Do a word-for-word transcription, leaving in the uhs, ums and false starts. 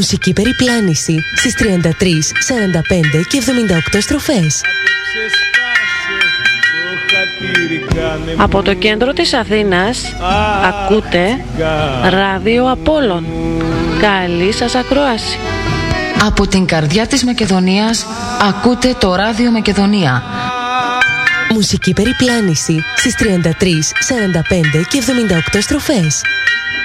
Μουσική περιπλάνηση στις τριάντα τρία, σαράντα πέντε και εβδομήντα οκτώ στροφές. Από το κέντρο της Αθήνας ακούτε Ράδιο Απόλλων. Καλή σας ακρόαση. Από την καρδιά της Μακεδονίας ακούτε το Ράδιο Μακεδονία. Μουσική περιπλάνηση στις τριάντα τρία, σαράντα πέντε και εβδομήντα οκτώ στροφές.